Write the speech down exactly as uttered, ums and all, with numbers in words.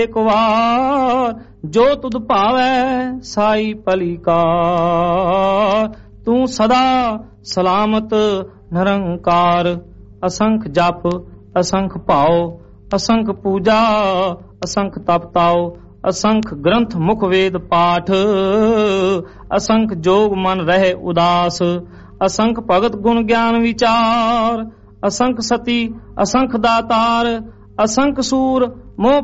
एक वार जो तुद भावै साई भली कार। तू सदा सलामत निरंकार। असंख जप असंख भाव असंख पूजा असंख तप ताओ। असंख ग्रंथ मुख वेद पाठ असंख जोग मन रहे उदास। असंख भगत गुण ज्ञान विचार असंख सती असंख दातार। असंख सूर मोह